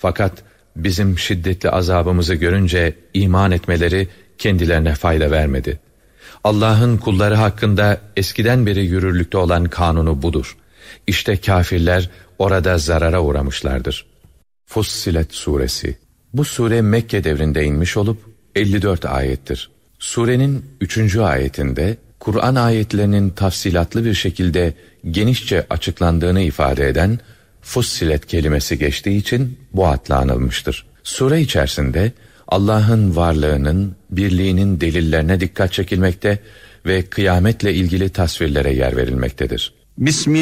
Fakat bizim şiddetli azabımızı görünce iman etmeleri kendilerine fayda vermedi. Allah'ın kulları hakkında eskiden beri yürürlükte olan kanunu budur. İşte kâfirler orada zarara uğramışlardır. Fussilet Suresi. Bu sure Mekke devrinde inmiş olup 54 ayettir. Surenin 3. ayetinde Kur'an ayetlerinin tafsilatlı bir şekilde genişçe açıklandığını ifade eden Fussilet kelimesi geçtiği için bu adla anılmıştır. Sure içerisinde Allah'ın varlığının, birliğinin delillerine dikkat çekilmekte ve kıyametle ilgili tasvirlere yer verilmektedir.